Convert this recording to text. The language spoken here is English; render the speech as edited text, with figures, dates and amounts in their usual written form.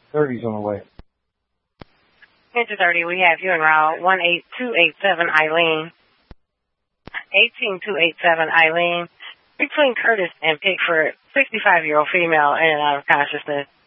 30's on the way. Enter 30, we have you en route 18287 Eileen. 18287 Eileen. Between Curtis and Pickford, 65-year-old female in and out of consciousness.